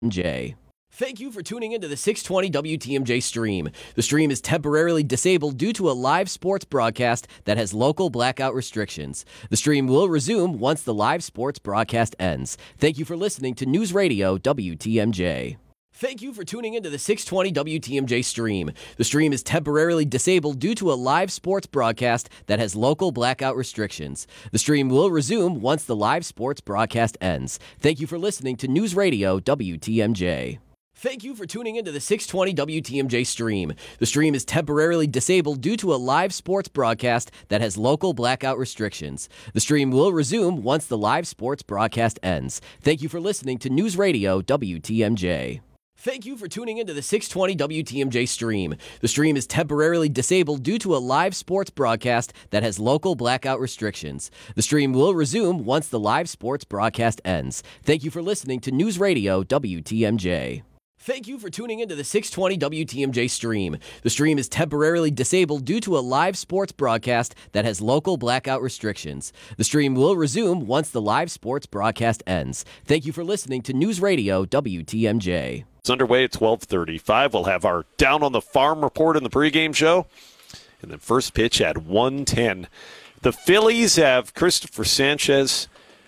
J. Thank you for tuning into the 620 WTMJ stream. The stream is temporarily disabled due to a live sports broadcast that has local blackout restrictions. The stream will resume once the live sports broadcast ends. Thank you for listening to News Radio WTMJ. Thank you for tuning into the 620 WTMJ stream. The stream is temporarily disabled due to a live sports broadcast that has local blackout restrictions. The stream will resume once the live sports broadcast ends. Thank you for listening to News Radio WTMJ. Thank you for tuning into the 620 WTMJ stream. The stream is temporarily disabled due to a live sports broadcast that has local blackout restrictions. The stream will resume once the live sports broadcast ends. Thank you for listening to News Radio WTMJ. Thank you for tuning into the 620 WTMJ stream. The stream is temporarily disabled due to a live sports broadcast that has local blackout restrictions. The stream will resume once the live sports broadcast ends. Thank you for listening to News Radio WTMJ. Thank you for tuning into the 620 WTMJ stream. The stream is temporarily disabled due to a live sports broadcast that has local blackout restrictions. The stream will resume once the live sports broadcast ends. Thank you for listening to News Radio WTMJ. It's underway at 12:35. We'll have our Down on the Farm report in the pregame show. And the first pitch at 1:10. The Phillies have Christopher Sanchez.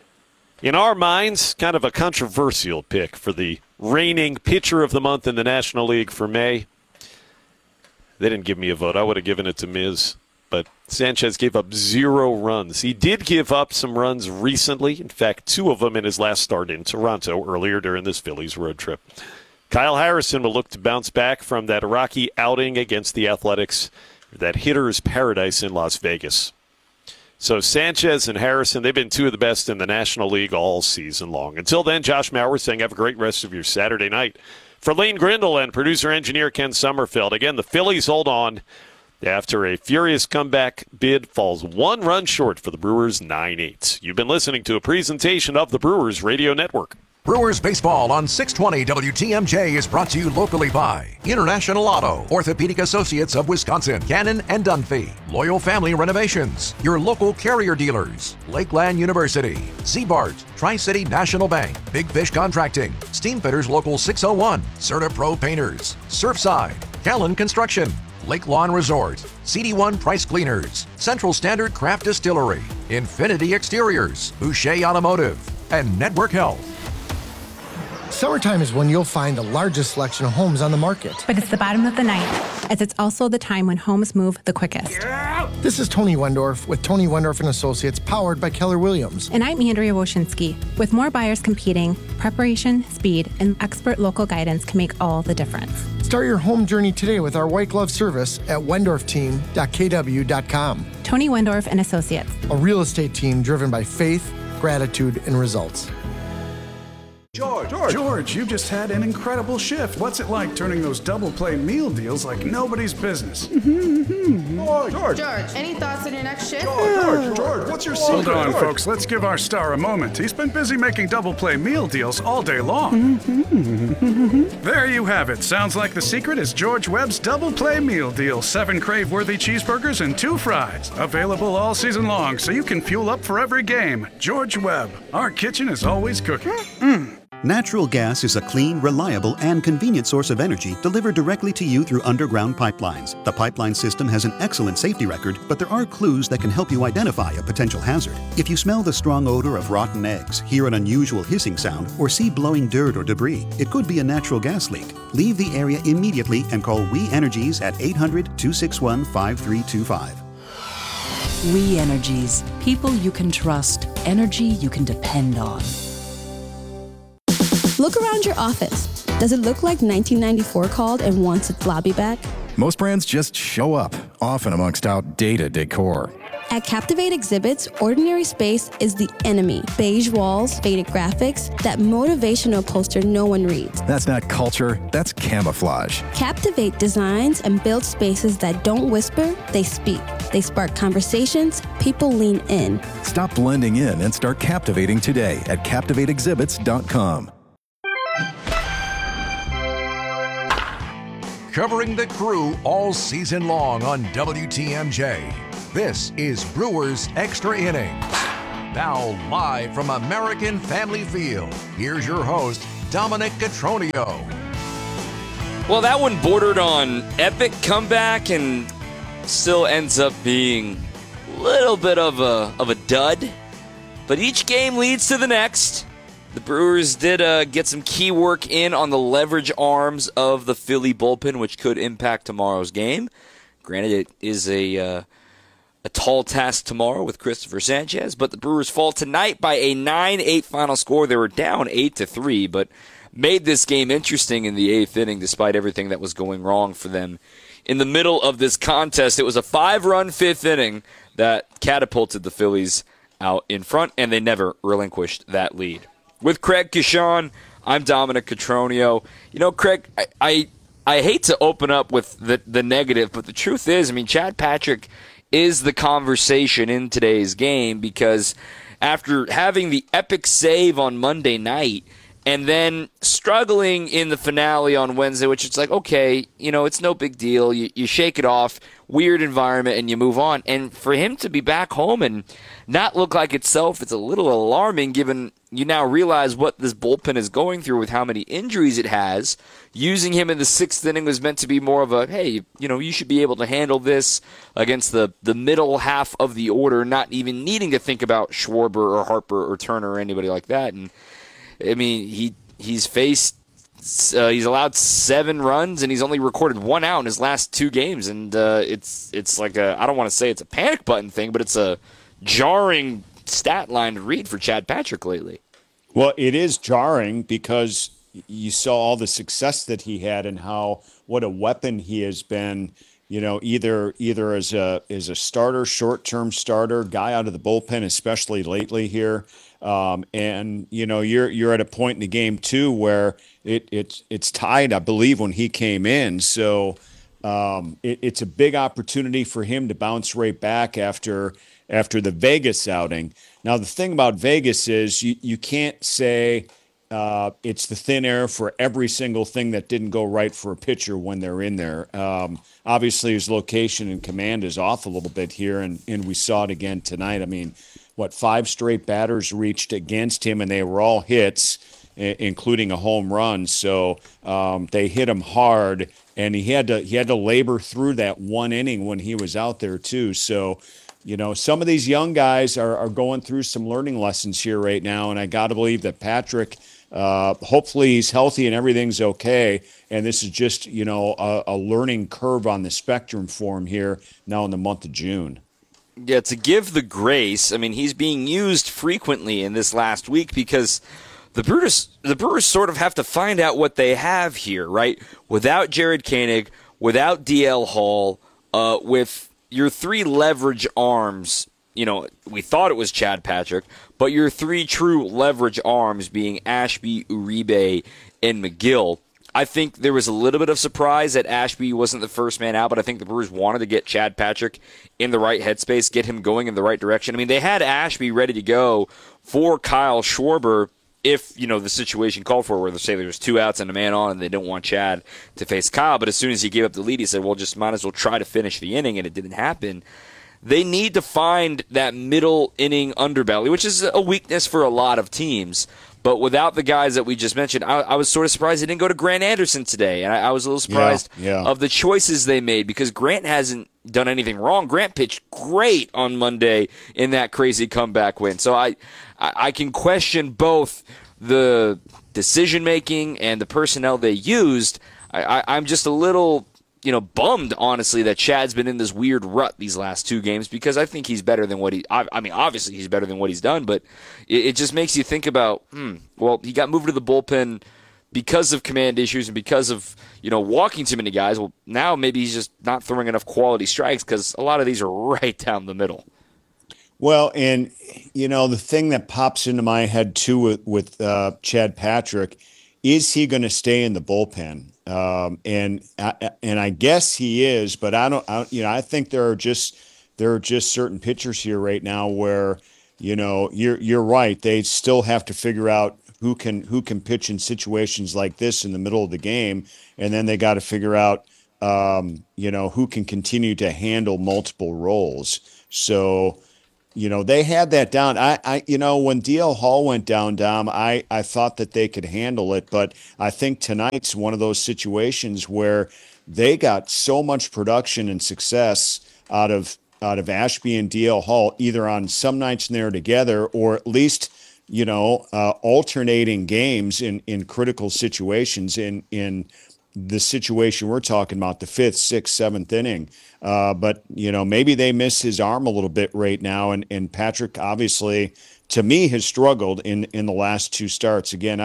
In our minds, kind of a controversial pick for the reigning pitcher of the month in the National League for May. They didn't give me a vote. I would have given it to Miz. But Sanchez gave up 0 runs. He did give up some runs recently. In fact, 2 of them in his last start in Toronto earlier during this Phillies road trip. Kyle Harrison will look to bounce back from that rocky outing against the Athletics, that hitter's paradise in Las Vegas. So Sanchez and Harrison, they've been 2 of the best in the National League all season long. Until then, Josh Maurer saying have a great rest of your Saturday night. For Lane Grindle and producer-engineer Ken Sommerfeld, again, the Phillies hold on after a furious comeback bid falls 1 run short for the Brewers 9-8. You've been listening to a presentation of the Brewers Radio Network. Brewers Baseball on 620 WTMJ is brought to you locally by International Auto, Orthopedic Associates of Wisconsin, Cannon and Dunphy, Loyal Family Renovations, your local carrier dealers, Lakeland University, Zbart, Tri-City National Bank, Big Fish Contracting, Steamfitters Local 601, Certa Pro Painters, Surfside, Callan Construction, Lake Lawn Resort, CD1 Price Cleaners, Central Standard Craft Distillery, Infinity Exteriors, Boucher Automotive, and Network Health. Summertime is when you'll find the largest selection of homes on the market. But it's the bottom of the ninth, as it's also the time when homes move the quickest. This is Tony Wendorf with Tony Wendorf & Associates, powered by Keller Williams. And I'm Andrea Woshinski. With more buyers competing, preparation, speed, and expert local guidance can make all the difference. Start your home journey today with our white glove service at wendorfteam.kw.com. Tony Wendorf & Associates. A real estate team driven by faith, gratitude, and results. George, you just had an incredible shift. What's it like turning those double play meal deals like nobody's business? George, any thoughts on your next shift? George, what's your secret? Hold on, folks. Let's give our star a moment. He's been busy making double play meal deals all day long. There you have it. Sounds like the secret is George Webb's double play meal deal. 7 crave-worthy cheeseburgers and 2 fries. Available all season long, so you can fuel up for every game. George Webb. Our kitchen is always cooking. Natural gas is a clean, reliable, and convenient source of energy delivered directly to you through underground pipelines. The pipeline system has an excellent safety record, but there are clues that can help you identify a potential hazard. If you smell the strong odor of rotten eggs, hear an unusual hissing sound, or see blowing dirt or debris, it could be a natural gas leak. Leave the area immediately and call We Energies at 800-261-5325. We Energies. People you can trust. Energy you can depend on. Look around your office. Does it look like 1994 called and wants its lobby back? Most brands just show up, often amongst outdated decor. At Captivate Exhibits, ordinary space is the enemy. Beige walls, faded graphics, that motivational poster no one reads. That's not culture, that's camouflage. Captivate designs and builds spaces that don't whisper, they speak. They spark conversations, people lean in. Stop blending in and start captivating today at CaptivateExhibits.com. Covering the Crew all season long on WTMJ. This is Brewers Extra Innings. Now live from American Family Field, here's your host, Dominic Cotroneo. Well, that one bordered on epic comeback and still ends up being a little bit of a dud. But each game leads to the next. The Brewers did get some key work in on the leverage arms of the Philly bullpen, which could impact tomorrow's game. Granted, it is a tall task tomorrow with Christopher Sanchez, but the Brewers fall tonight by a 9-8 final score. They were down 8-3, but made this game interesting in the 8th inning despite everything that was going wrong for them. In the middle of this contest, it was a 5-run 5th inning that catapulted the Phillies out in front, and they never relinquished that lead. With Craig Kishon, I'm Dominic Cotroneo. You know, Craig, I hate to open up with the negative, but the truth is, I mean, Chad Patrick is the conversation in today's game because after having the epic save on Monday night and then struggling in the finale on Wednesday, which it's like, okay, you know, it's no big deal. You shake it off, weird environment, and you move on. And for him to be back home and not look like itself, it's a little alarming given you now realize what this bullpen is going through with how many injuries it has. Using him in the 6th inning was meant to be more of a, hey, you know, you should be able to handle this against the middle half of the order, not even needing to think about Schwarber or Harper or Turner or anybody like that. And I mean, he's allowed 7 runs and he's only recorded 1 out in his last 2 games. And it's like I don't want to say it's a panic button thing, but it's a jarring stat line to read for Chad Patrick lately. Well, it is jarring because you saw all the success that he had and what a weapon he has been. You know, either as a starter, short-term starter, guy out of the bullpen, especially lately here. And you know, you're at a point in the game too where it's tied, I believe, when he came in. So it's a big opportunity for him to bounce right back after the Vegas outing. Now, the thing about Vegas is you can't say it's the thin air for every single thing that didn't go right for a pitcher when they're in there. Obviously, his location and command is off a little bit here, and we saw it again tonight. I mean, 5 straight batters reached against him, and they were all hits, including a home run. So they hit him hard, and he had to labor through that 1 inning when he was out there too. So, you know, some of these young guys are going through some learning lessons here right now, and I got to believe that Patrick, hopefully he's healthy and everything's okay, and this is just, you know, a learning curve on the spectrum for him here now in the month of June. Yeah, to give the grace, I mean, he's being used frequently in this last week because the Brewers sort of have to find out what they have here, right? Without Jared Koenig, without DL Hall, with your 3 leverage arms, you know, we thought it was Chad Patrick, but your 3 true leverage arms being Ashby, Uribe, and McGill. I think there was a little bit of surprise that Ashby wasn't the first man out, but I think the Brewers wanted to get Chad Patrick in the right headspace, get him going in the right direction. I mean, they had Ashby ready to go for Kyle Schwarber if, you know, the situation called for it, where they say there was 2 outs and a man on and they don't want Chad to face Kyle. But as soon as he gave up the lead, he said, well, just might as well try to finish the inning, and it didn't happen. They need to find that middle inning underbelly, which is a weakness for a lot of teams. But without the guys that we just mentioned, I was sort of surprised they didn't go to Grant Anderson today. And I was a little surprised of the choices they made because Grant hasn't done anything wrong. Grant pitched great on Monday in that crazy comeback win. So I can question both the decision-making and the personnel they used. I'm just a little, you know, bummed, honestly, that Chad's been in this weird rut these last 2 games because I think he's better than what I mean, obviously he's better than what he's done, but it just makes you think about, well, he got moved to the bullpen because of command issues and because of, you know, walking too many guys. Well, now maybe he's just not throwing enough quality strikes because a lot of these are right down the middle. Well, and, you know, the thing that pops into my head, too, with Chad Patrick, is he going to stay in the bullpen? And I guess he is, but I think there are just certain pitchers here right now where, you know, you're right. They still have to figure out who can pitch in situations like this in the middle of the game. And then they got to figure out, you know, who can continue to handle multiple roles. So, they had that down. When DL Hall went down, Dom, I thought that they could handle it, but I think tonight's one of those situations where they got so much production and success out of Ashby and DL Hall, either on some nights they're together or at least, alternating games in critical situations in the situation we're talking about, the 5th, 6th, 7th inning. But maybe they miss his arm a little bit right now. And Patrick, obviously, to me, has struggled in the last 2 starts. Again,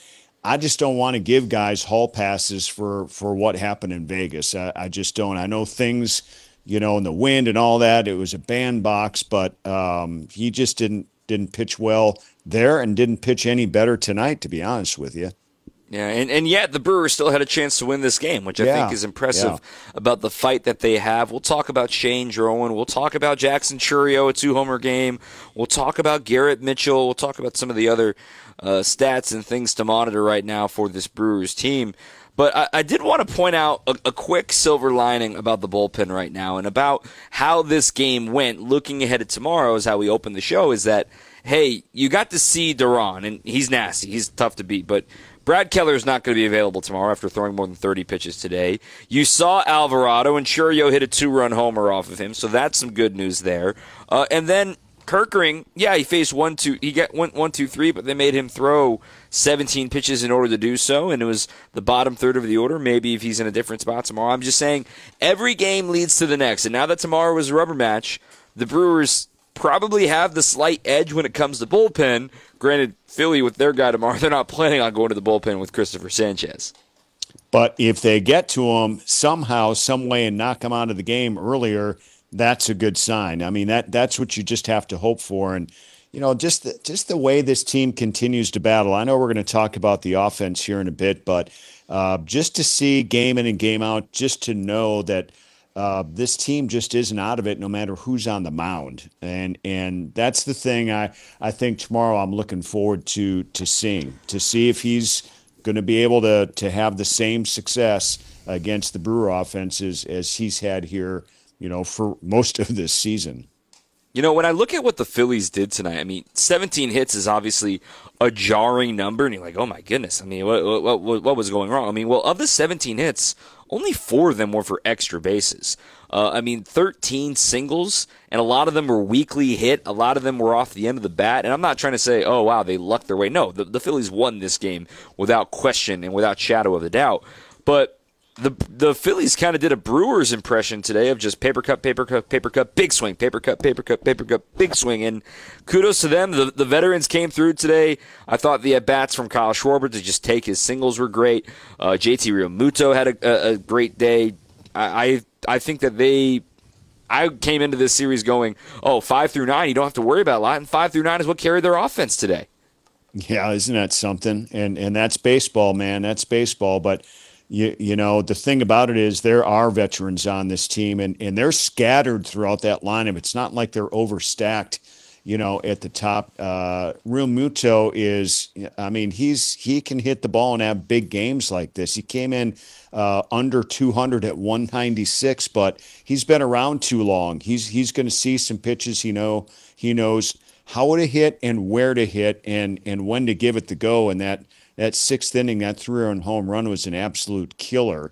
I just don't want to give guys hall passes for what happened in Vegas. I just don't. I know things, in the wind and all that, it was a bandbox, but he just didn't pitch well there and didn't pitch any better tonight, to be honest with you. Yeah, and yet the Brewers still had a chance to win this game, which I think is impressive about the fight that they have. We'll talk about Shane Drowan. We'll talk about Jackson Chourio, a 2-homer game. We'll talk about Garrett Mitchell. We'll talk about some of the other stats and things to monitor right now for this Brewers team. But I did want to point out a quick silver lining about the bullpen right now and about how this game went. Looking ahead at tomorrow is how we open the show, is that, hey, you got to see Duran, and he's nasty. He's tough to beat, but Brad Keller is not going to be available tomorrow after throwing more than 30 pitches today. You saw Alvarado, and Chourio hit a 2-run homer off of him, so that's some good news there. And then Kerkering, he faced 1-2. He got 1-2-3, but they made him throw 17 pitches in order to do so, and it was the bottom third of the order. Maybe if he's in a different spot tomorrow. I'm just saying every game leads to the next, and now that tomorrow was a rubber match, the Brewers probably have the slight edge when it comes to bullpen. Granted, Philly with their guy tomorrow, they're not planning on going to the bullpen with Christopher Sanchez. But if they get to him somehow, some way, and knock him out of the game earlier, that's a good sign. I mean, that's what you just have to hope for. And, just the way this team continues to battle. I know we're going to talk about the offense here in a bit, but just to see game in and game out, just to know that this team just isn't out of it no matter who's on the mound. And that's the thing I think tomorrow I'm looking forward to see if he's going to be able to have the same success against the Brewer offenses as he's had here, for most of this season. When I look at what the Phillies did tonight, I mean, 17 hits is obviously a jarring number, and you're like, oh my goodness. I mean, what was going wrong? I mean, well, of the 17 hits, only 4 of them were for extra bases. 13 singles, and a lot of them were weakly hit. A lot of them were off the end of the bat. And I'm not trying to say, oh, wow, they lucked their way. No, the Phillies won this game without question and without shadow of a doubt. But the Phillies kind of did a Brewers impression today of just paper cut, big swing, paper cut, big swing. And kudos to them. The veterans came through today. I thought the at-bats from Kyle Schwarber to just take his singles were great. JT Realmuto had a great day. I think that I came into this series going, 5 through 9, you don't have to worry about a lot, and 5 through 9 is what carried their offense today. Yeah, isn't that something? And that's baseball, man. That's baseball. But the thing about it is there are veterans on this team, and they're scattered throughout that lineup. It's not like they're overstacked, at the top. Realmuto is, he can hit the ball and have big games like this. He came in under 200 at 196, but he's been around too long. He's going to see some pitches. He knows how to hit and where to hit and when to give it the go. And that 6th inning, that 3-run home run was an absolute killer.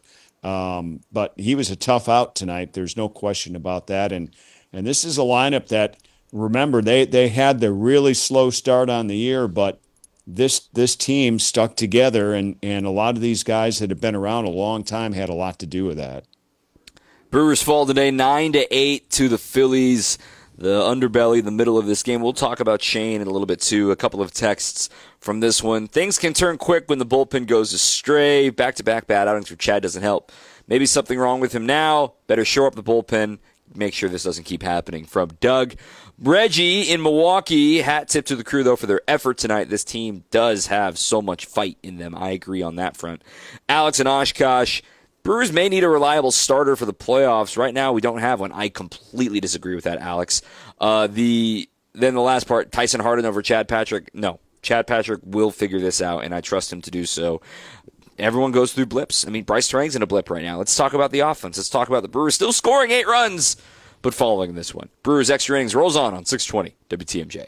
But he was a tough out tonight. There's no question about that. And this is a lineup that, remember, they had the really slow start on the year, but this team stuck together, and a lot of these guys that have been around a long time had a lot to do with that. Brewers fall today 9-8 to the Phillies. The underbelly, the middle of this game. We'll talk about Shane in a little bit too. A couple of texts from this one. Things can turn quick when the bullpen goes astray. Back-to-back bad outings for Chad doesn't help. Maybe something wrong with him now. Better shore up the bullpen. Make sure this doesn't keep happening. From Doug. Reggie in Milwaukee. Hat tip to the crew, though, for their effort tonight. This team does have so much fight in them. I agree on that front. Alex in Oshkosh. Brewers may need a reliable starter for the playoffs. Right now, we don't have one. I completely disagree with that, Alex. Then the last part, Tyson Harden over Chad Patrick. No, Chad Patrick will figure this out, and I trust him to do so. Everyone goes through blips. I mean, Bryce Turang's in a blip right now. Let's talk about the offense. Let's talk about the Brewers still scoring 8 runs, but following this one. Brewers Extra Innings rolls on 620 WTMJ.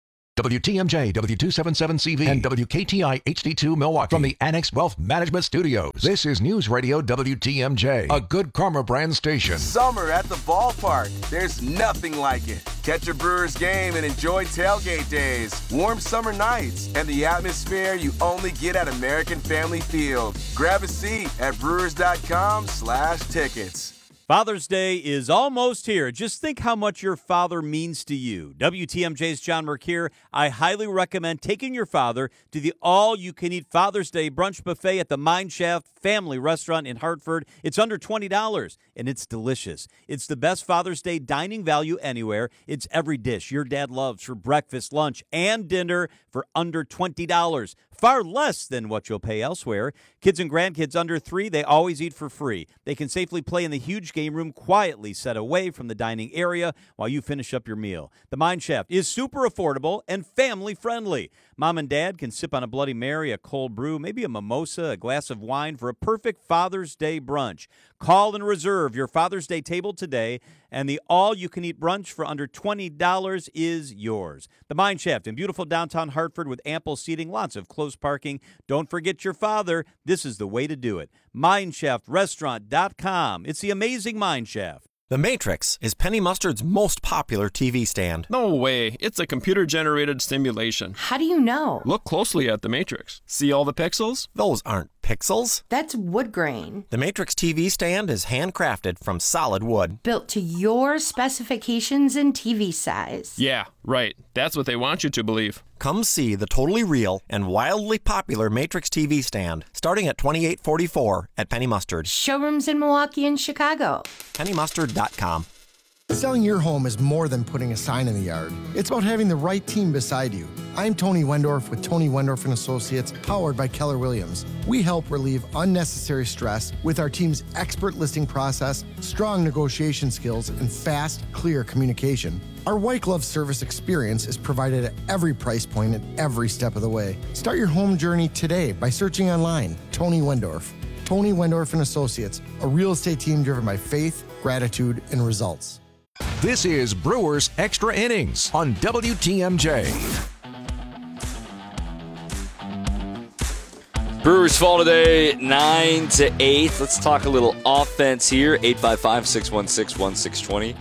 WTMJ, W277CV, and WKTI HD2 Milwaukee from the Annex Wealth Management Studios. This is News Radio WTMJ, a Good Karma brand station. Summer at the ballpark. There's nothing like it. Catch a Brewers game and enjoy tailgate days, warm summer nights, and the atmosphere you only get at American Family Field. Grab a seat at brewers.com/tickets. Father's Day is almost here. Just think how much your father means to you. WTMJ's John Merck here. I highly recommend taking your father to the all-you-can-eat Father's Day brunch buffet at the Mineshaft Family Restaurant in Hartford. It's under $20, and it's delicious. It's the best Father's Day dining value anywhere. It's every dish your dad loves for breakfast, lunch, and dinner for under $20. Far less than what you'll pay elsewhere. Kids and grandkids under 3, they always eat for free. They can safely play in the huge game room quietly set away from the dining area while you finish up your meal. The Mineshaft is super affordable and family friendly. Mom and Dad can sip on a Bloody Mary, a cold brew, maybe a mimosa, a glass of wine for a perfect Father's Day brunch. Call and reserve your Father's Day table today, and the all-you-can-eat brunch for under $20 is yours. The Mineshaft in beautiful downtown Hartford with ample seating, lots of close parking. Don't forget your father. This is the way to do it. Mineshaftrestaurant.com. It's the amazing Mineshaft. The Matrix is Penny Mustard's most popular TV stand. No way. It's a computer-generated simulation. How do you know? Look closely at the Matrix. See all the pixels? Those aren't pixels. That's wood grain. The Matrix TV stand is handcrafted from solid wood. Built to your specifications and TV size. Yeah, right. That's what they want you to believe. Come see the totally real and wildly popular Matrix TV stand, starting at $28.44 at Penny Mustard. Showrooms in Milwaukee and Chicago. PennyMustard.com. Selling your home is more than putting a sign in the yard. It's about having the right team beside you. I'm Tony Wendorf with Tony Wendorf & Associates, powered by Keller Williams. We help relieve unnecessary stress with our team's expert listing process, strong negotiation skills, and fast, clear communication. Our white glove service experience is provided at every price point at every step of the way. Start your home journey today by searching online, Tony Wendorf. Tony Wendorf & Associates, a real estate team driven by faith, gratitude, and results. This is Brewers Extra Innings on WTMJ. Brewers fall today 9-8. Let's talk a little offense here. 855-616-1620.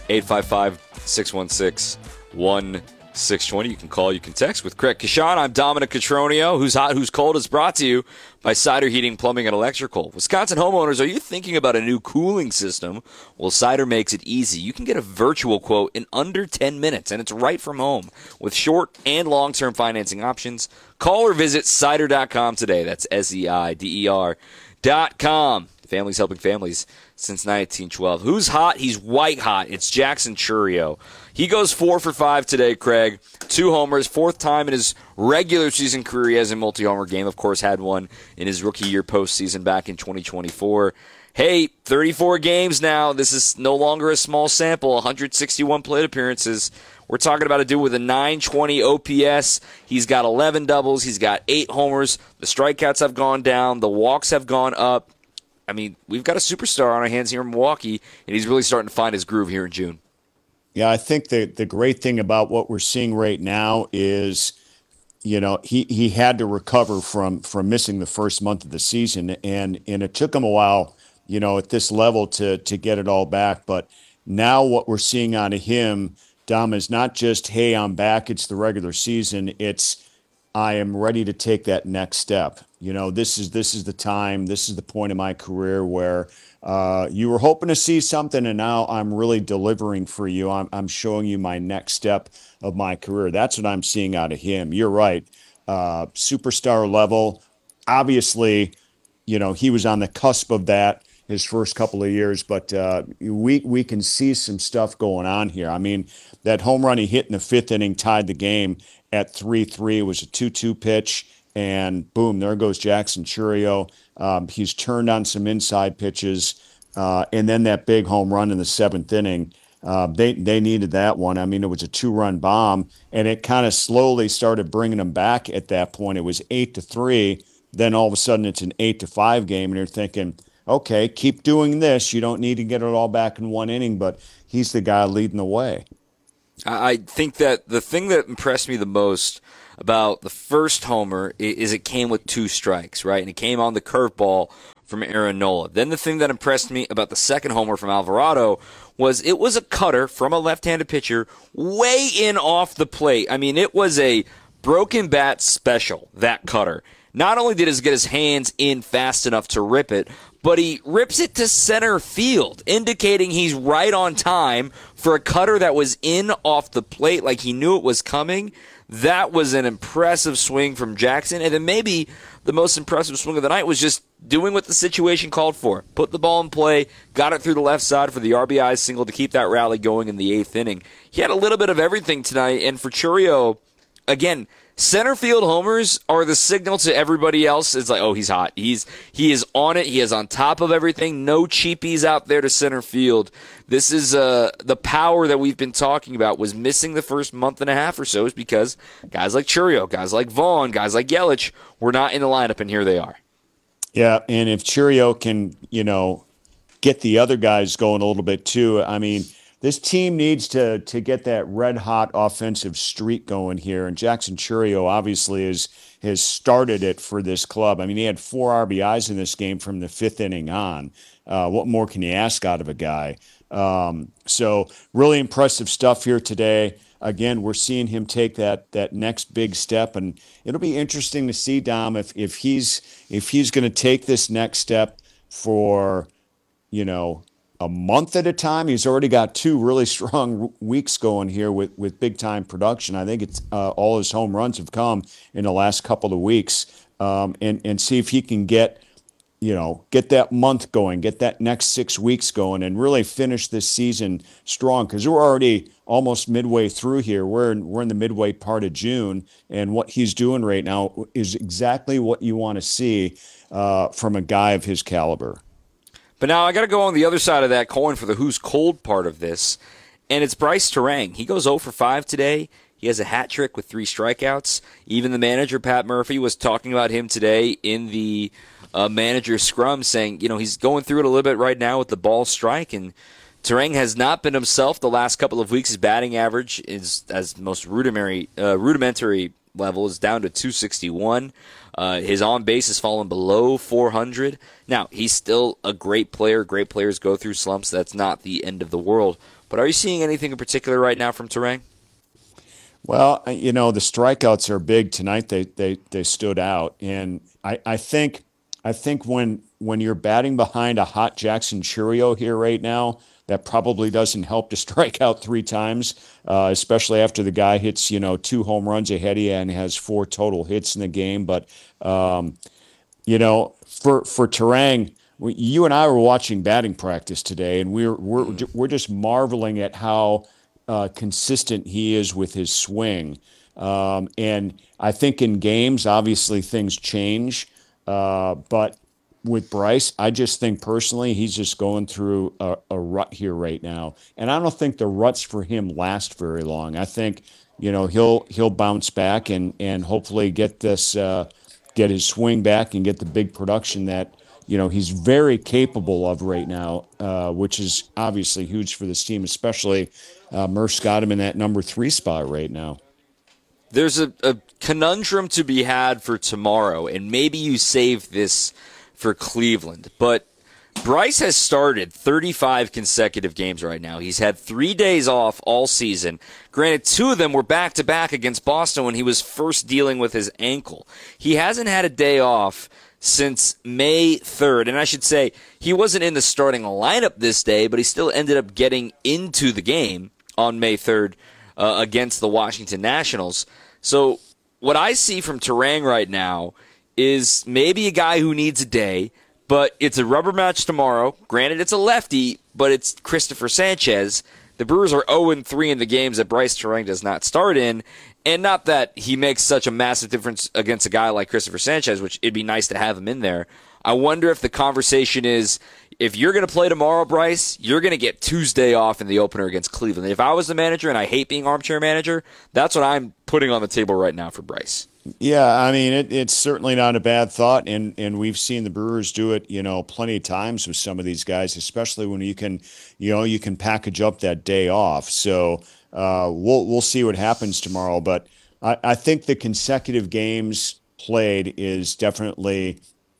855-616-1620. You can call, you can text with Craig Kashan. I'm Dominic Cotroneo. Who's Hot, Who's Cold is brought to you by Cider Heating, Plumbing, and Electrical. Wisconsin homeowners, are you thinking about a new cooling system? Well, Cider makes it easy. You can get a virtual quote in under 10 minutes, and it's right from home with short and long-term financing options. Call or visit Cider.com today. That's SEIDER.com. Families helping families since 1912. Who's hot? He's white hot. It's Jackson Chourio. He goes 4 for 5 today, Craig. 2 homers, 4th time in his regular season career he has a multi-homer game. Of course, had one in his rookie year postseason back in 2024. Hey, 34 games now. This is no longer a small sample. 161 plate appearances. We're talking about a dude with a 920 OPS. He's got 11 doubles. He's got 8 homers. The strikeouts have gone down. The walks have gone up. I mean, we've got a superstar on our hands here in Milwaukee, and he's really starting to find his groove here in June. Yeah, I think the great thing about what we're seeing right now is, you know, he had to recover from missing the first month of the season, and it took him a while, you know, at this level to get it all back. But now what we're seeing out of him, Dom, is not just, hey, I'm back, it's the regular season. It's, I am ready to take that next step. You know, this is the time, this is the point in my career where you were hoping to see something, and now I'm really delivering for you. I'm showing you my next step of my career. That's what I'm seeing out of him. You're right. Superstar level. Obviously, you know, he was on the cusp of that his first couple of years, but we can see some stuff going on here. I mean, that home run he hit in the 5th inning tied the game at 3-3. It was a 2-2 pitch, and boom, there goes Jackson Chourio. He's turned on some inside pitches, and then that big home run in the 7th inning. They needed that one. I mean, it was a 2-run bomb, and it kind of slowly started bringing them back at that point. It was 8-3. Then all of a sudden it's an 8-5 game, and you're thinking, okay, keep doing this. You don't need to get it all back in one inning, but he's the guy leading the way. I think that the thing that impressed me the most about the first homer is it came with 2 strikes, right? And it came on the curveball from Aaron Nola. Then the thing that impressed me about the second homer from Alvarado was it was a cutter from a left-handed pitcher way in off the plate. I mean, it was a broken bat special, that cutter. Not only did he get his hands in fast enough to rip it, but he rips it to center field, indicating he's right on time for a cutter that was in off the plate like he knew it was coming. That was an impressive swing from Jackson. And then maybe the most impressive swing of the night was just doing what the situation called for. Put the ball in play, got it through the left side for the RBI single to keep that rally going in the 8th inning. He had a little bit of everything tonight, and for Chourio, again, center field homers are the signal to everybody else. It's like, oh, he's hot. He is on it. He is on top of everything. No cheapies out there to center field. This is the power that we've been talking about was missing the first month and a half or so is because guys like Chourio, guys like Vaughn, guys like Yelich were not in the lineup, and here they are. Yeah, and if Chourio can, get the other guys going a little bit too, I mean, this team needs to get that red-hot offensive streak going here, and Jackson Chourio obviously has started it for this club. I mean, he had 4 RBIs in this game from the 5th inning on. What more can you ask out of a guy? So really impressive stuff here today. Again, we're seeing him take that next big step, and it'll be interesting to see, Dom, if he's going to take this next step for, a month at a time. He's already got 2 really strong weeks going here with big time production. I think it's all his home runs have come in the last couple of weeks, and see if he can get that month going, get that next 6 weeks going, and really finish this season strong. Because we're already almost midway through here. We're in the midway part of June, and what he's doing right now is exactly what you want to see from a guy of his caliber. But now I got to go on the other side of that coin for the who's cold part of this, and it's Bryce Turang. He goes 0 for 5 today. He has a hat trick with 3 strikeouts. Even the manager, Pat Murphy, was talking about him today in the manager scrum, saying, he's going through it a little bit right now with the ball strike, and Turang has not been himself the last couple of weeks. His batting average is, as most rudimentary level, is down to 261. His on-base has fallen below 400. Now, he's still a great player. Great players go through slumps. That's not the end of the world. But are you seeing anything in particular right now from Turang? Well, the strikeouts are big tonight. They stood out. And I think when you're batting behind a hot Jackson Chourio here right now, that probably doesn't help to strike out 3 times, especially after the guy hits, 2 home runs ahead of you and has 4 total hits in the game. But, for Turang, you and I were watching batting practice today, and we're just marveling at how consistent he is with his swing. And I think in games, obviously things change, but with Bryce, I just think personally he's just going through a rut here right now, and I don't think the ruts for him last very long. I think he'll bounce back and hopefully get his swing back and get the big production that he's very capable of right now, which is obviously huge for this team, especially Murph's got him in that number 3 spot right now. There's a conundrum to be had for tomorrow, and maybe you save this for Cleveland, but Bryce has started 35 consecutive games right now. He's had 3 days off all season. Granted, 2 of them were back-to-back against Boston when he was first dealing with his ankle. He hasn't had a day off since May 3rd, and I should say he wasn't in the starting lineup this day, but he still ended up getting into the game on May 3rd against the Washington Nationals. So what I see from Turang right now is maybe a guy who needs a day, but it's a rubber match tomorrow. Granted, it's a lefty, but it's Christopher Sanchez. The Brewers are 0-3 in the games that Bryce Turang does not start in, and not that he makes such a massive difference against a guy like Christopher Sanchez, which it'd be nice to have him in there. I wonder if the conversation is, if you're going to play tomorrow, Bryce, you're going to get Tuesday off in the opener against Cleveland. If I was the manager, and I hate being armchair manager, that's what I'm putting on the table right now for Bryce. Yeah, I mean, it's certainly not a bad thought, and we've seen the Brewers do it, plenty of times with some of these guys, especially when you can package up that day off. So we'll see what happens tomorrow, but I think the consecutive games played is definitely,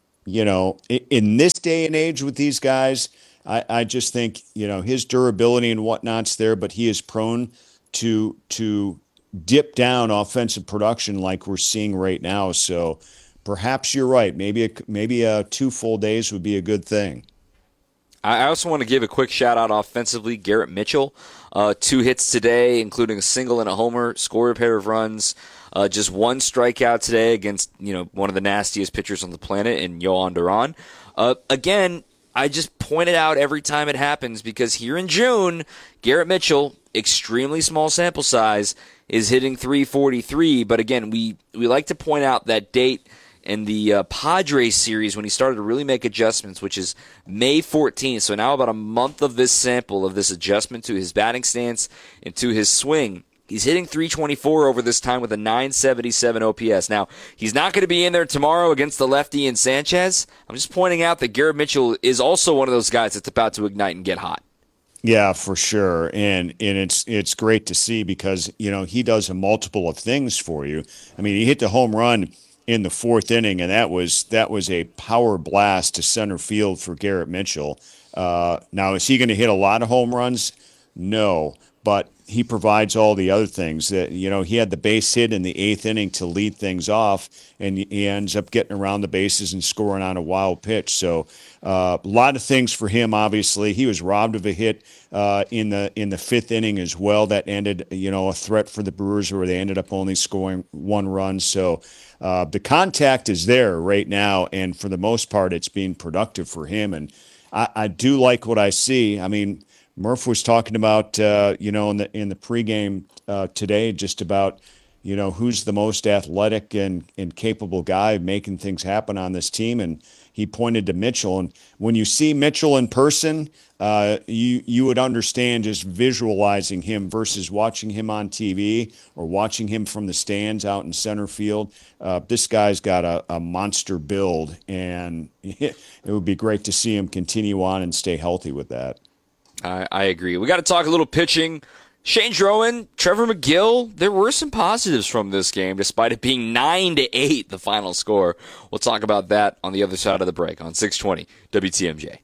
in this day and age with these guys, I just think his durability and whatnot's there, but he is prone to dip down offensive production like we're seeing right now. So perhaps you're right. Maybe 2 full days would be a good thing. I also want to give a quick shout out offensively. Garrett Mitchell, 2 hits today, including a single and a homer, scored a pair of runs, just 1 strikeout today against one of the nastiest pitchers on the planet in Yohan Duran. Again, I just point it out every time it happens because here in June, Garrett Mitchell, extremely small sample size, is hitting 343. But again, we like to point out that date in the Padres series when he started to really make adjustments, which is May 14th. So now about a month of this sample of this adjustment to his batting stance and to his swing. He's hitting 324 over this time with a 977 OPS. Now, he's not going to be in there tomorrow against the lefty in Sanchez. I'm just pointing out that Garrett Mitchell is also one of those guys that's about to ignite and get hot. Yeah, for sure. And it's great to see because, he does a multiple of things for you. I mean, he hit the home run in the 4th inning, and that was a power blast to center field for Garrett Mitchell. Now, is he going to hit a lot of home runs? No, but he provides all the other things that, he had the base hit in the 8th inning to lead things off, and he ends up getting around the bases and scoring on a wild pitch. So a lot of things for him, obviously. He was robbed of a hit in the 5th inning as well. That ended, a threat for the Brewers where they ended up only scoring 1 run. So the contact is there right now, and for the most part, it's being productive for him. And I do like what I see. I mean, Murph was talking about, in the pregame today, just about, who's the most athletic and capable guy making things happen on this team. And he pointed to Mitchell. And when you see Mitchell in person, you would understand just visualizing him versus watching him on TV or watching him from the stands out in center field. This guy's got a monster build, and it would be great to see him continue on and stay healthy with that. I agree. We got to talk a little pitching. Shane Drowan, Trevor McGill, there were some positives from this game, despite it being 9-8, the final score. We'll talk about that on the other side of the break on 620 WTMJ.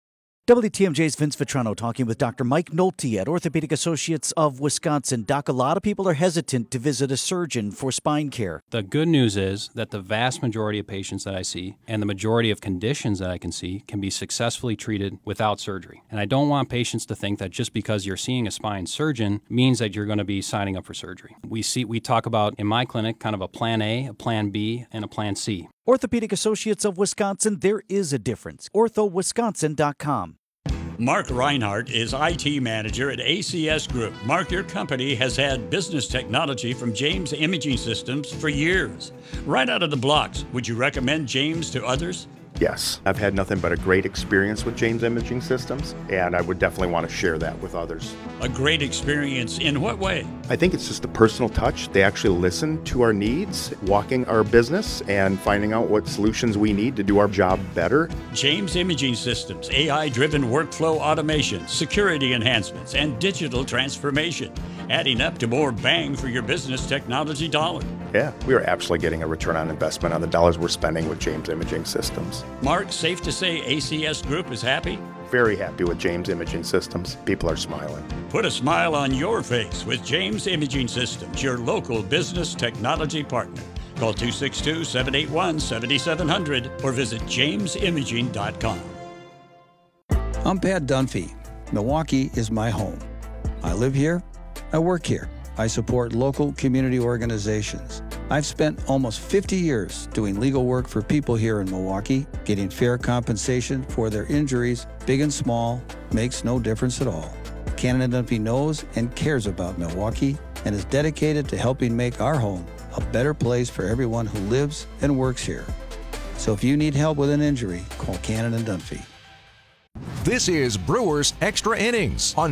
WTMJ's Vince Vitrano talking with Dr. Mike Nolte at Orthopedic Associates of Wisconsin. Doc, a lot of people are hesitant to visit a surgeon for spine care. The good news is that the vast majority of patients that I see and the majority of conditions that I can see can be successfully treated without surgery. And I don't want patients to think that just because you're seeing a spine surgeon means that you're going to be signing up for surgery. We talk about, in my clinic, kind of a plan A, a plan B, and a plan C. Orthopedic Associates of Wisconsin, there is a difference. orthowisconsin.com. Mark Reinhardt is IT manager at ACS Group. Mark, your company has had business technology from James Imaging Systems for years. Right out of the blocks, would you recommend James to others? Yes, I've had nothing but a great experience with James Imaging Systems, and I would definitely want to share that with others. A great experience in what way? I think it's just a personal touch. They actually listen to our needs, walking our business, and finding out what solutions we need to do our job better. James Imaging Systems, AI-driven workflow automation, security enhancements, and digital transformation, adding up to more bang for your business technology dollar. Yeah, we are absolutely getting a return on investment on the dollars we're spending with James Imaging Systems. Mark, safe to say ACS Group is happy? Very happy with James Imaging Systems. People are smiling. Put a smile on your face with James Imaging Systems, your local business technology partner. Call 262-781-7700 or visit jamesimaging.com. I'm Pat Dunphy. Milwaukee is my home. I live here. I work here. I support local community organizations. I've spent almost 50 years doing legal work for people here in Milwaukee. Getting fair compensation for their injuries, big and small, makes no difference at all. Cannon & Dunphy knows and cares about Milwaukee and is dedicated to helping make our home a better place for everyone who lives and works here. So if you need help with an injury, call Cannon & Dunphy. This is Brewers Extra Innings on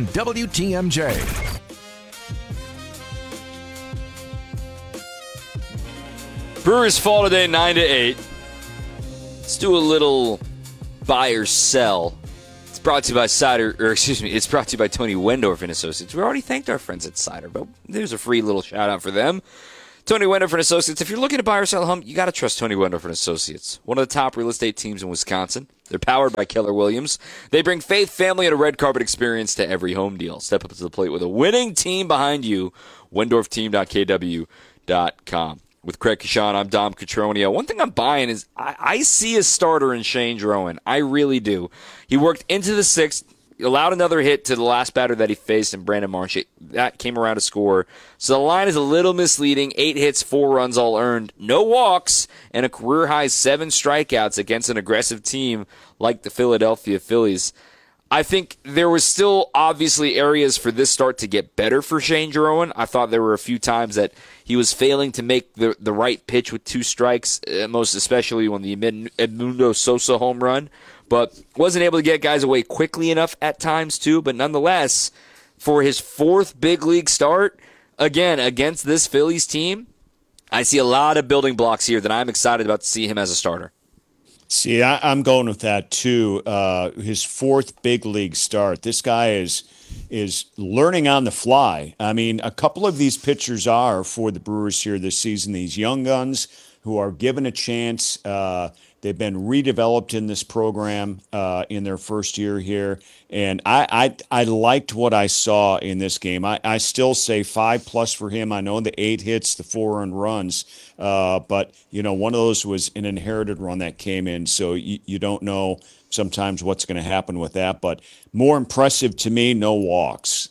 WTMJ. Brewers fall today 9-8. Let's do a little buy or sell. It's brought to you by it's brought to you by Tony Wendorf and Associates. We already thanked our friends at Cider, but there's a free little shout out for them. Tony Wendorf and Associates. If you're looking to buy or sell a home, you got to trust Tony Wendorf and Associates, one of the top real estate teams in Wisconsin. They're powered by Keller Williams. They bring faith, family, and a red carpet experience to every home deal. Step up to the plate with a winning team behind you. WendorfTeam.kw.com. With Craig Kashan, I'm Dom Catronio. One thing I'm buying is I see a starter in Shane Drowan. I really do. He worked into the sixth, allowed another hit to the last batter that he faced in Brandon Marsh. That came around to score. So the line is a little misleading. 8 hits, 4 runs all earned, no walks, and a career-high 7 strikeouts against an aggressive team like the Philadelphia Phillies. I think there was still obviously areas for this start to get better for Shane Drowan. I thought there were a few times that he was failing to make the right pitch with 2 strikes, most especially on the Edmundo Sosa home run, but wasn't able to get guys away quickly enough at times too. But nonetheless, for his 4th big league start, again, against this Phillies team, I see a lot of building blocks here that I'm excited about to see him as a starter. See, I'm going with that too. His 4th big league start. This guy is learning on the fly. I mean, a couple of these pitchers are for the Brewers here this season. These young guns who are given a chance. They've been redeveloped in this program in their first year here, and I liked what I saw in this game. I still say 5+ for him. I know the 8 hits, the 4 earned runs, but one of those was an inherited run that came in, so you don't know sometimes what's going to happen with that. But more impressive to me, no walks.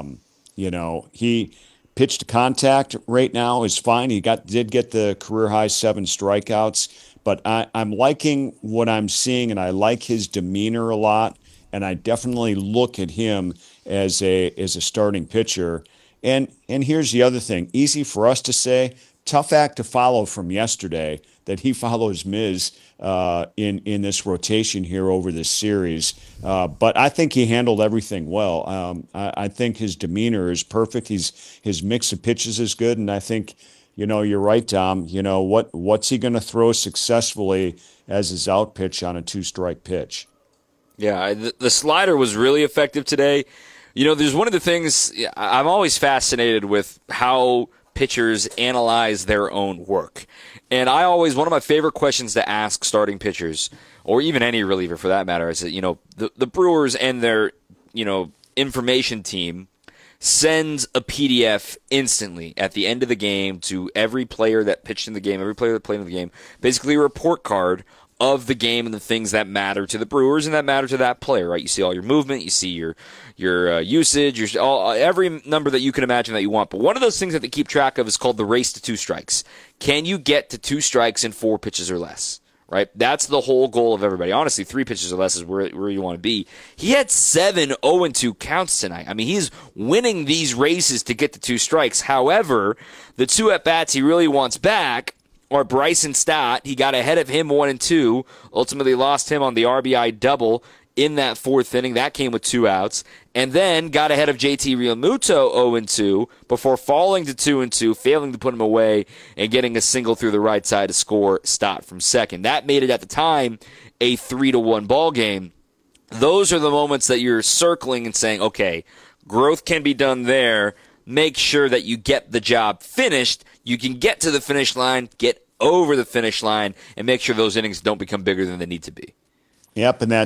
He pitch to contact rate now is fine. He did get the career high 7 strikeouts. But I'm liking what I'm seeing, and I like his demeanor a lot. And I definitely look at him as a starting pitcher. And here's the other thing: easy for us to say, tough act to follow from yesterday that he follows Miz in this rotation here over this series. But I think he handled everything well. I think his demeanor is perfect. His mix of pitches is good, and I think. You're right, Dom. What's he going to throw successfully as his out pitch on a 2-strike pitch? Yeah, the slider was really effective today. There's one of the things I'm always fascinated with how pitchers analyze their own work. And one of my favorite questions to ask starting pitchers, or even any reliever for that matter, is that, the Brewers and their, information team sends a PDF instantly at the end of the game to every player that pitched in the game, every player that played in the game, basically a report card of the game and the things that matter to the Brewers and that matter to that player, right? You see all your movement, you see your usage, every number that you can imagine that you want. But one of those things that they keep track of is called the race to 2 strikes. Can you get to 2 strikes in 4 pitches or less? Right? That's the whole goal of everybody. Honestly, 3 pitches or less is where you want to be. He had 7 0-2 counts tonight. I mean, he's winning these races to get to 2 strikes. However, the 2 at-bats he really wants back are Bryson Stott. He got ahead of him 1-2, ultimately lost him on the RBI double in that 4th inning. That came with 2 outs. And then got ahead of JT Realmuto 0-2 before falling to 2-2, failing to put him away, and getting a single through the right side to score Stott from second. That made it, at the time, a 3-1 ball game. Those are the moments that you're circling and saying, okay, growth can be done there. Make sure that you get the job finished. You can get to the finish line, get over the finish line, and make sure those innings don't become bigger than they need to be. Yep, and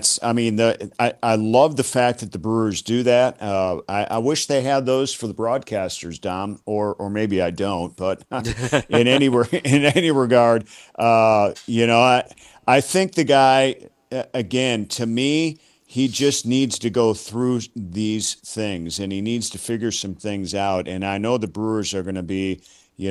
I love the fact that the Brewers do that. I wish they had those for the broadcasters, Dom, or maybe I don't. But in any regard, I think the guy, again, to me, he just needs to go through these things, and he needs to figure some things out. And I know the Brewers are going to be,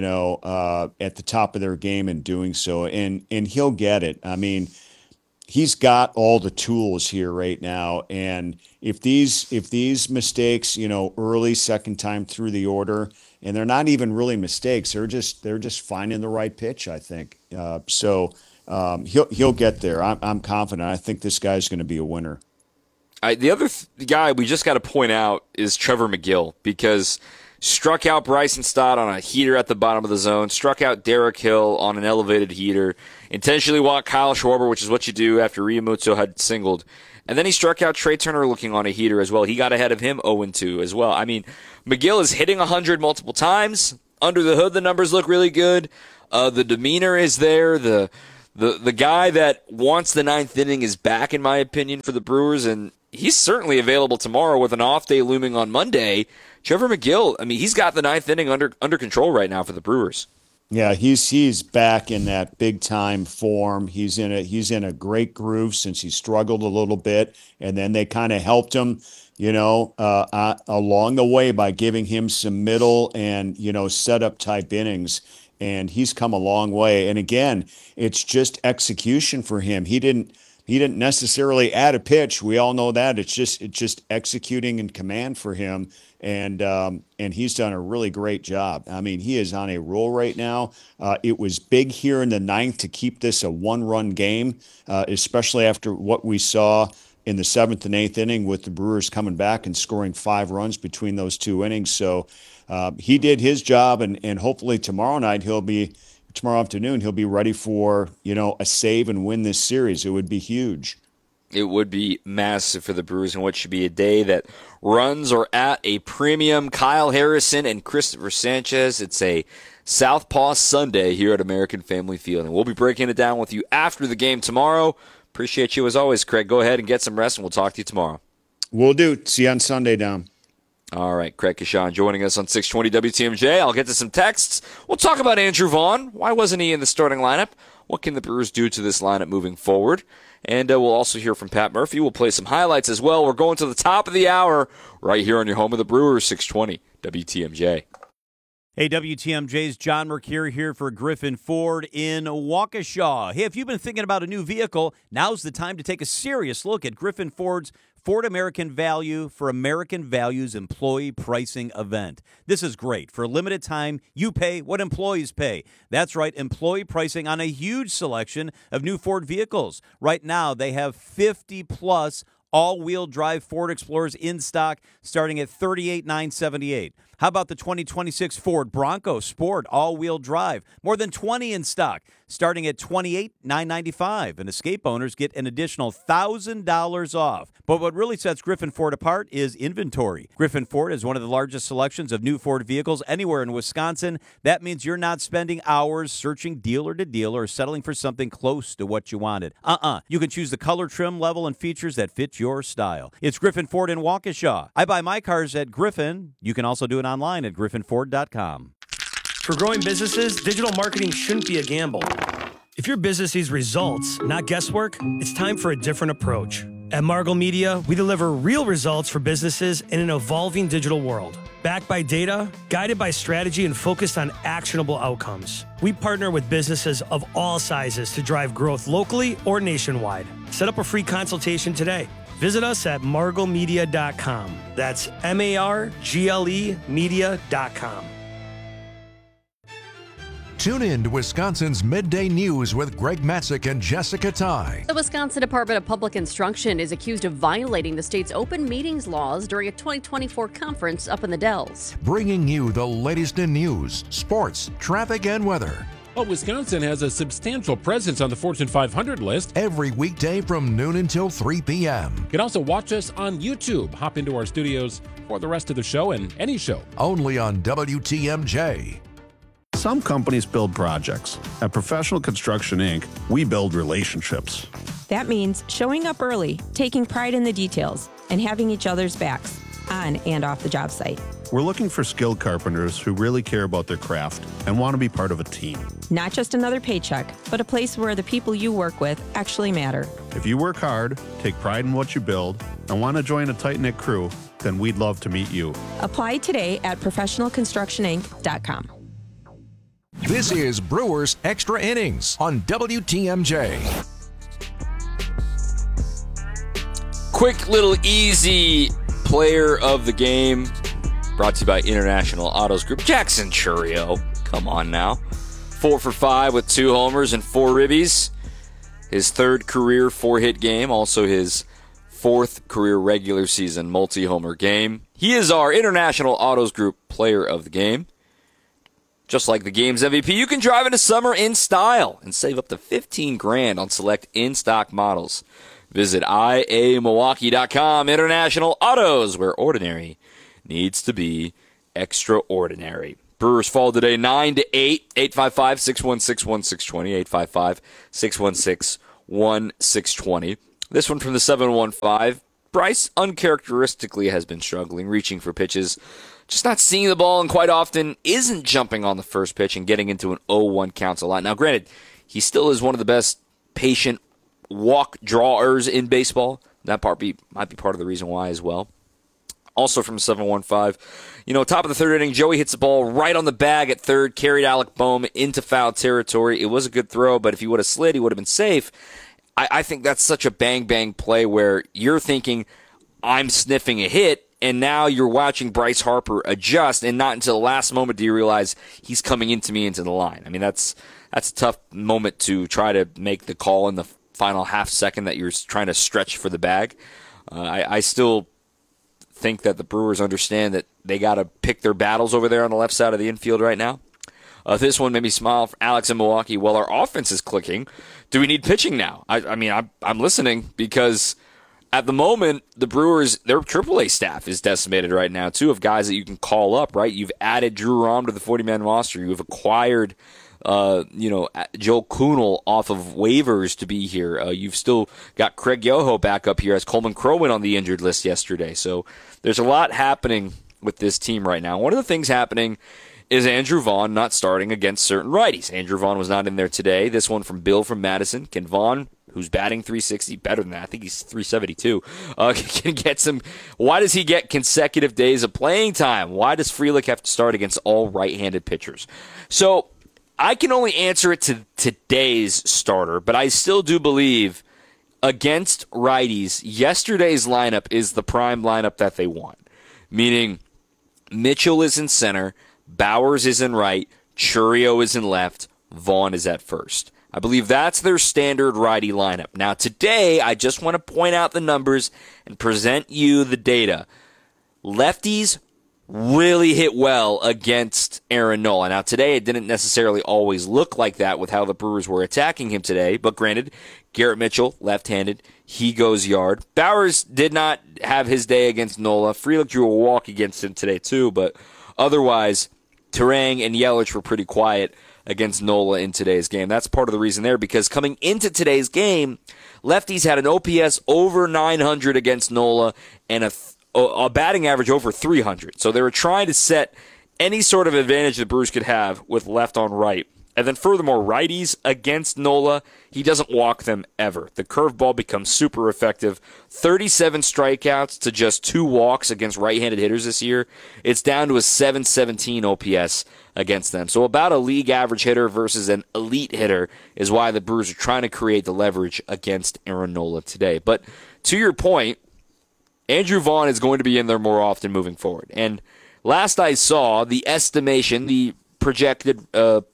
at the top of their game in doing so, and he'll get it. I mean, he's got all the tools here right now, and if these mistakes, early second time through the order, and they're not even really mistakes, they're just finding the right pitch, I think. So he'll get there. I'm confident. I think this guy's going to be a winner. The other guy we just got to point out is Trevor McGill, because struck out Bryson Stott on a heater at the bottom of the zone, struck out Derek Hill on an elevated heater, intentionally walked Kyle Schwarber, which is what you do after Realmuto had singled. And then he struck out Trey Turner looking on a heater as well. He got ahead of him 0-2 as well. I mean, McGill is hitting 100 multiple times. Under the hood, the numbers look really good. The demeanor is there. The guy that wants the ninth inning is back, in my opinion, for the Brewers, and he's certainly available tomorrow with an off day looming on Monday. Trevor McGill, I mean, he's got the ninth inning under control right now for the Brewers. Yeah, he's back in that big time form. He's in a great groove since he struggled a little bit, and then they kind of helped him, along the way by giving him some middle and setup type innings, and he's come a long way. And again, it's just execution for him. He didn't necessarily add a pitch. We all know that. It's just executing in command for him. And he's done a really great job. I mean, he is on a roll right now. It was big here in the ninth to keep this a one-run game, especially after what we saw in the seventh and eighth inning with the Brewers coming back and scoring 5 runs between those 2 innings. So he did his job, and hopefully tomorrow afternoon he'll be ready for a save and win this series. It would be huge. It would be massive for the Brewers in what should be a day that runs are at a premium. Kyle Harrison and Christopher Sanchez. It's a Southpaw Sunday here at American Family Field, and we'll be breaking it down with you after the game tomorrow. Appreciate you as always, Craig. Go ahead and get some rest, and we'll talk to you tomorrow. Will do. See you on Sunday, Dom. All right, Craig Kashan joining us on 620 WTMJ. I'll get to some texts. We'll talk about Andrew Vaughn. Why wasn't he in the starting lineup? What can the Brewers do to this lineup moving forward? And we'll also hear from Pat Murphy. We'll play some highlights as well. We're going to the top of the hour right here on your home of the Brewers, 620 WTMJ. Hey, WTMJ's John Mercure here for Griffin Ford in Waukesha. Hey, if you've been thinking about a new vehicle, now's the time to take a serious look at Griffin Ford's Ford American Value for American Values employee pricing event. This is great. For a limited time, you pay what employees pay. That's right, employee pricing on a huge selection of new Ford vehicles. Right now, they have 50-plus all-wheel drive Ford Explorers in stock starting at $38,978. How about the 2026 Ford Bronco Sport all-wheel drive? More than 20 in stock starting at $28,995. And Escape owners get an additional $1,000 off. But what really sets Griffin Ford apart is inventory. Griffin Ford is one of the largest selections of new Ford vehicles anywhere in Wisconsin. That means you're not spending hours searching dealer to dealer or settling for something close to what you wanted. You can choose the color, trim, level, and features that fit your style. It's Griffin Ford in Waukesha. I buy my cars at Griffin. You can also do it online at griffinford.com. For growing businesses, digital marketing shouldn't be a gamble. If your business needs results, not guesswork, it's time for a different approach. At Margle Media, we deliver real results for businesses in an evolving digital world. Backed by data, guided by strategy, and focused on actionable outcomes. We partner with businesses of all sizes to drive growth locally or nationwide. Set up a free consultation today. Visit us at marglemedia.com. That's MARGLE media.com. Tune in to Wisconsin's Midday News with Greg Matzik and Jessica Ty. The Wisconsin Department of Public Instruction is accused of violating the state's open meetings laws during a 2024 conference up in the Dells. Bringing you the latest in news, sports, traffic, and weather. Well, Wisconsin has a substantial presence on the Fortune 500 list. Every weekday from noon until 3 p.m. You can also watch us on YouTube. Hop into our studios for the rest of the show and any show. Only on WTMJ. Some companies build projects. At Professional Construction, Inc., we build relationships. That means showing up early, taking pride in the details, and having each other's backs, on and off the job site. We're looking for skilled carpenters who really care about their craft and want to be part of a team. Not just another paycheck, but a place where the people you work with actually matter. If you work hard, take pride in what you build, and want to join a tight-knit crew, then we'd love to meet you. Apply today at professionalconstructioninc.com. This is Brewers Extra Innings on WTMJ. Quick little easy player of the game brought to you by International Autos Group. Jackson Chourio. Come on now. 4 for 5 with 2 homers and 4 ribbies. His third career 4-hit game. Also his 4th career regular season multi-homer game. He is our International Autos Group Player of the Game. Just like the game's MVP, you can drive into summer in style and save up to $15,000 on select in-stock models. Visit IAMilwaukee.com. International Autos, where ordinary needs to be extraordinary. Brewers fall today 9-8. 855-616-1620. 855-616-1620. This one from the 715. Bryce uncharacteristically has been struggling, reaching for pitches, just not seeing the ball, and quite often isn't jumping on the first pitch and getting into an 0-1 counts a lot. Now, granted, he still is one of the best patient walk drawers in baseball. That might be part of the reason why as well. Also from 715, top of the third inning, Joey hits the ball right on the bag at third, carried Alec Bohm into foul territory. It was a good throw, but if he would have slid, he would have been safe. I think that's such a bang-bang play where you're thinking, I'm sniffing a hit, and now you're watching Bryce Harper adjust, and not until the last moment do you realize he's coming into the line. I mean, that's a tough moment to try to make the call in the final half second that you're trying to stretch for the bag. I still think that the Brewers understand that they got to pick their battles over there on the left side of the infield right now. This one made me smile for Alex in Milwaukee. Well, our offense is clicking. Do we need pitching now? I'm listening because at the moment, the Brewers, their AAA staff is decimated right now, too, of guys that you can call up, right? You've added Drew Rom to the 40-man roster. You've acquired, Joe Kunal off of waivers to be here. You've still got Craig Yoho back up here as Coleman Crow went on the injured list yesterday. So there's a lot happening with this team right now. One of the things happening is Andrew Vaughn not starting against certain righties. Andrew Vaughn was not in there today. This one from Bill from Madison. Can Vaughn, who's batting 360, better than that, I think he's 372, can get some. Why does he get consecutive days of playing time? Why does Frelick have to start against all right-handed pitchers? So I can only answer it to today's starter, but I still do believe against righties, yesterday's lineup is the prime lineup that they want. Meaning Mitchell is in center, Bowers is in right, Churio is in left, Vaughn is at first. I believe that's their standard righty lineup. Now today, I just want to point out the numbers and present you the data. Lefties really hit well against Aaron Nola. Now today, it didn't necessarily always look like that with how the Brewers were attacking him today, but granted, Garrett Mitchell, left-handed, he goes yard. Bowers did not have his day against Nola. Frelick drew a walk against him today too, but otherwise, Terang and Yelich were pretty quiet against Nola in today's game. That's part of the reason there, because coming into today's game, lefties had an OPS over 900 against Nola and a batting average over 300. So they were trying to set any sort of advantage the Brewers could have with left on right. And then furthermore, righties against Nola, he doesn't walk them ever. The curveball becomes super effective. 37 strikeouts to just 2 walks against right-handed hitters this year. It's down to a 717 OPS against them. So about a league average hitter versus an elite hitter is why the Brewers are trying to create the leverage against Aaron Nola today. But to your point, Andrew Vaughn is going to be in there more often moving forward. And last I saw, the estimation, the projected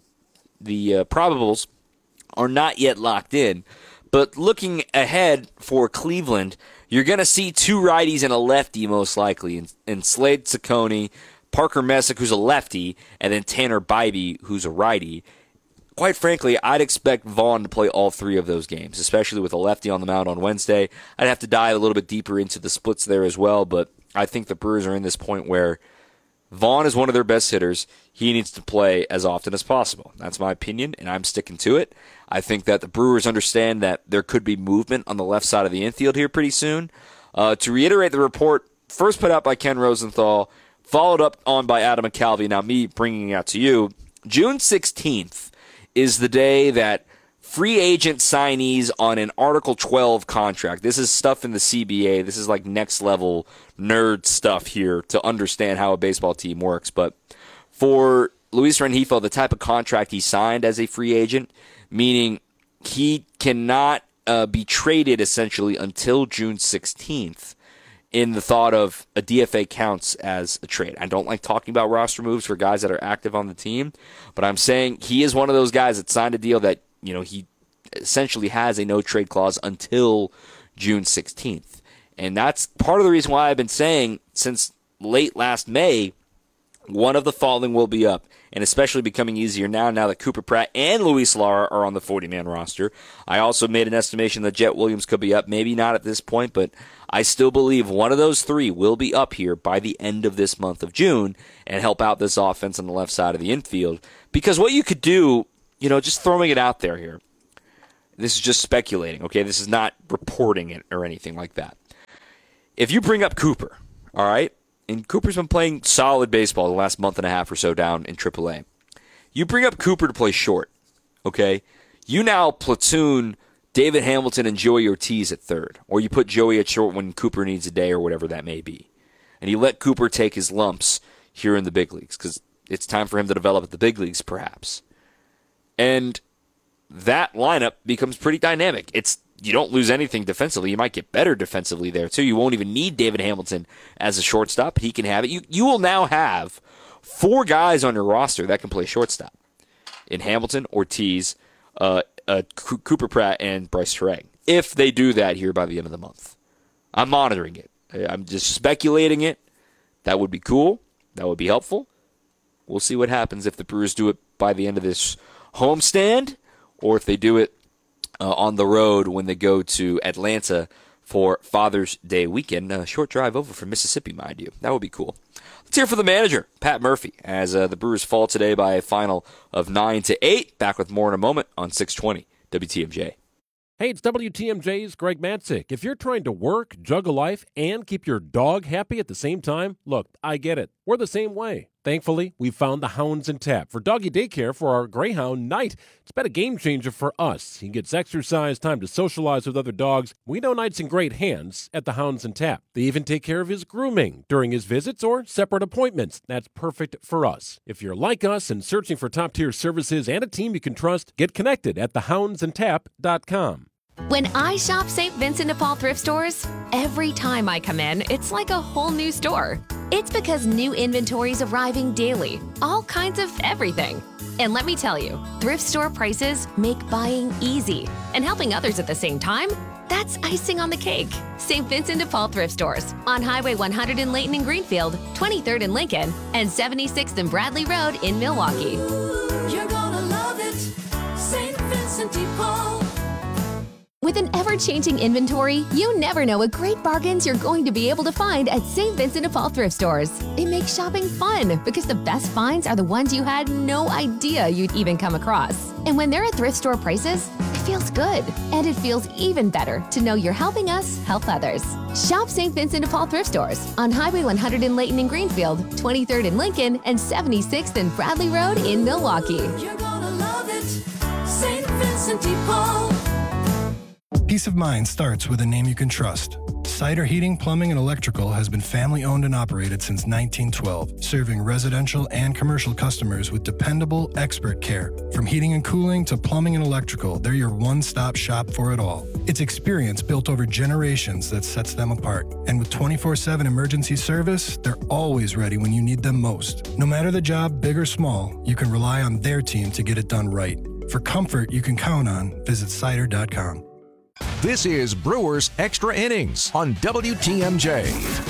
probables are not yet locked in. But looking ahead for Cleveland, you're going to see 2 righties and a lefty most likely in Slade Ciccone, Parker Messick, who's a lefty, and then Tanner Bybee, who's a righty. Quite frankly, I'd expect Vaughn to play all 3 of those games, especially with a lefty on the mound on Wednesday. I'd have to dive a little bit deeper into the splits there as well, but I think the Brewers are in this point where Vaughn is one of their best hitters. He needs to play as often as possible. That's my opinion, and I'm sticking to it. I think that the Brewers understand that there could be movement on the left side of the infield here pretty soon. To reiterate the report, first put out by Ken Rosenthal, followed up on by Adam McCalvey, now me bringing it out to you. June 16th is the day that free agent signees on an Article 12 contract. This is stuff in the CBA. This is like next level nerd stuff here to understand how a baseball team works. But for Luis Rengifo, the type of contract he signed as a free agent, meaning he cannot be traded essentially until June 16th in the thought of a DFA counts as a trade. I don't like talking about roster moves for guys that are active on the team, but I'm saying he is one of those guys that signed a deal that, he essentially has a no-trade clause until June 16th. And that's part of the reason why I've been saying since late last May, one of the following will be up, and especially becoming easier now that Cooper Pratt and Luis Lara are on the 40-man roster. I also made an estimation that Jet Williams could be up, maybe not at this point, but I still believe one of those three will be up here by the end of this month of June and help out this offense on the left side of the infield. Because what you could do, just throwing it out there here, this is just speculating, okay? This is not reporting it or anything like that. If you bring up Cooper, all right, and Cooper's been playing solid baseball the last month and a half or so down in AAA. You bring up Cooper to play short, okay? You now platoon David Hamilton and Joey Ortiz at third, or you put Joey at short when Cooper needs a day or whatever that may be. And you let Cooper take his lumps here in the big leagues because it's time for him to develop at the big leagues perhaps. And that lineup becomes pretty dynamic. You don't lose anything defensively. You might get better defensively there, too. You won't even need David Hamilton as a shortstop. He can have it. You will now have 4 guys on your roster that can play shortstop in Hamilton, Ortiz, Cooper Pratt, and Bryce Turang, if they do that here by the end of the month. I'm monitoring it. I'm just speculating it. That would be cool. That would be helpful. We'll see what happens if the Brewers do it by the end of this homestand or if they do it on the road when they go to Atlanta for Father's Day weekend. A short drive over from Mississippi, mind you. That would be cool. Let's hear from the manager, Pat Murphy, as the Brewers fall today by a final of 9-8. Back with more in a moment on 620 WTMJ. Hey, it's WTMJ's Greg Matzik. If you're trying to work, juggle life, and keep your dog happy at the same time, look, I get it. We're the same way. Thankfully, we found the Hounds and Tap for doggy daycare for our Greyhound Knight. It's been a game changer for us. He gets exercise, time to socialize with other dogs. We know Knight's in great hands at the Hounds and Tap. They even take care of his grooming during his visits or separate appointments. That's perfect for us. If you're like us and searching for top-tier services and a team you can trust, get connected at thehoundsandtap.com. When I shop St. Vincent de Paul thrift stores, every time I come in, it's like a whole new store. It's because new inventory is arriving daily, all kinds of everything. And let me tell you, thrift store prices make buying easy. And helping others at the same time, that's icing on the cake. St. Vincent de Paul thrift stores on Highway 100 in Layton and Greenfield, 23rd in Lincoln, and 76th and Bradley Road in Milwaukee. You're gonna love it, St. Vincent de Paul. With an ever-changing inventory, you never know what great bargains you're going to be able to find at St. Vincent de Paul thrift stores. It makes shopping fun because the best finds are the ones you had no idea you'd even come across. And when they're at thrift store prices, it feels good. And it feels even better to know you're helping us help others. Shop St. Vincent de Paul thrift stores on Highway 100 in Layton and Greenfield, 23rd in Lincoln, and 76th and Bradley Road in Milwaukee. You're gonna love it, St. Vincent de Paul. Peace of mind starts with a name you can trust. Cider Heating, Plumbing, and Electrical has been family-owned and operated since 1912, serving residential and commercial customers with dependable, expert care. From heating and cooling to plumbing and electrical, they're your one-stop shop for it all. It's experience built over generations that sets them apart. And with 24/7 emergency service, they're always ready when you need them most. No matter the job, big or small, you can rely on their team to get it done right. For comfort you can count on, visit cider.com. This is Brewers Extra Innings on WTMJ.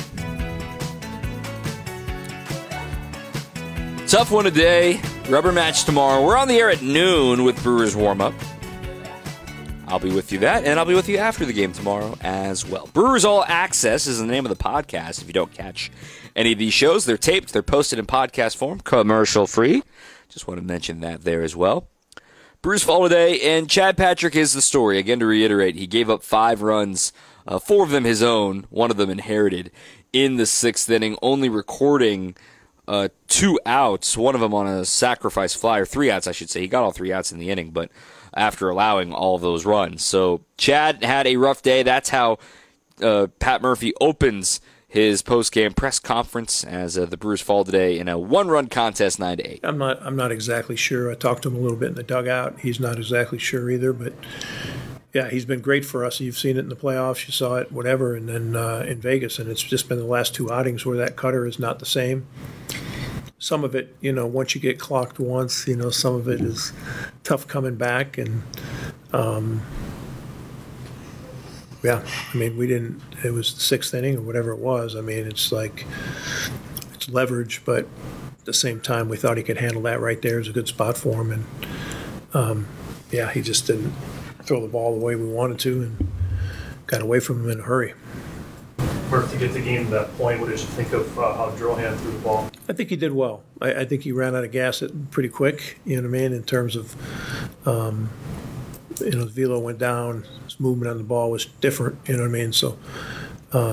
Tough one today. Rubber match tomorrow. We're on the air at noon with Brewers warm-up. I'll be with you and I'll be with you after the game tomorrow as well. Brewers All Access is the name of the podcast. If you don't catch any of these shows, they're taped, they're posted in podcast form, commercial-free. Just want to mention that there as well. Brewers fall today, and Chad Patrick is the story. Again, to reiterate, he gave up 5 runs, 4 of them his own, 1 of them inherited in the 6th inning, only recording 2 outs, 1 of them on a sacrifice fly, or 3 outs, I should say. He got all 3 outs in the inning, but after allowing all of those runs. So Chad had a rough day. That's how Pat Murphy opens his post-game press conference as the Brewers fall today in a 1-run contest, 9-8. I'm not exactly sure. I talked to him a little bit in the dugout. He's not exactly sure either, but yeah, he's been great for us. You've seen it in the playoffs, you saw it, whatever, and then in Vegas, and it's just been the last 2 outings where that cutter is not the same. Some of it, once you get clocked once, some of it is tough coming back, and Yeah, I mean, it was the 6th inning or whatever it was. I mean, it's like, it's leverage, but at the same time, we thought he could handle that right there. It was a good spot for him. And, yeah, he just didn't throw the ball the way we wanted to and got away from him in a hurry. Murph, to get the game to that point, what did you think of how Drohan threw the ball? I think he did well. I think he ran out of gas pretty quick, you know what I mean, in terms of, the velo went down, his movement on the ball was different, you know what I mean? So